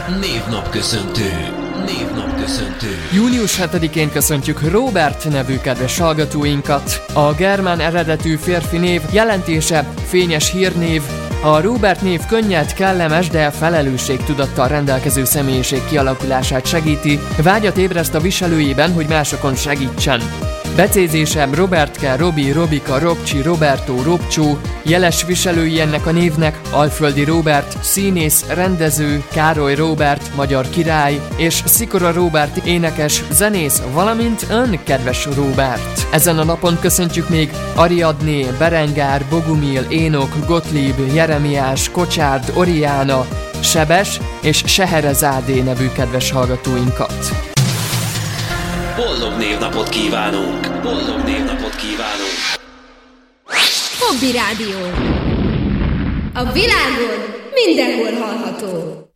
Névnapköszöntő. Június 7-én köszöntjük Róbert nevű kedves hallgatóinkat. A germán eredetű férfi név jelentése fényes hírnév. A Róbert név könnyed, kellemes, de felelősségtudattal rendelkező személyiség kialakulását segíti, vágyat ébreszt a viselőjében, hogy másokon segítsen. Becézése Robertke, Robi, Robika, Robcsi, Roberto, Robcsó, jeles viselői ennek a névnek Alföldi Róbert, színész, rendező, Károly Róbert, magyar király, és Szikora Róbert énekes, zenész, valamint ön, kedves Róbert. Ezen a napon köszöntjük még Ariadné, Berengár, Bogumil, Énok, Gottlieb, Jeremiás, Kocsárd, Oriána, Sebes és Seherezádé nevű kedves hallgatóinkat. Boldog névnapot kívánunk! Hobby Rádió. A világon mindenhol hallható.